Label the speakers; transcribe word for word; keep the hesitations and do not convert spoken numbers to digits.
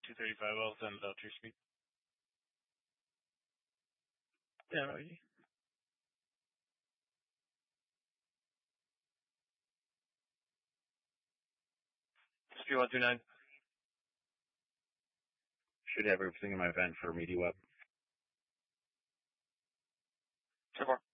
Speaker 1: two thirty-five, I'll send it out to your speed. Yeah, no, you- three one two nine.
Speaker 2: Should have everything in my event for Media Web.
Speaker 1: So far.